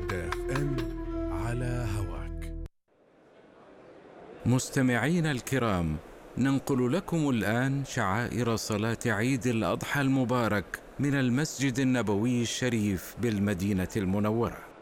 جدة اف ام على هواك. مستمعينا الكرام، ننقل لكم الآن شعائر صلاة عيد الأضحى المبارك من المسجد النبوي الشريف بالمدينة المنورة.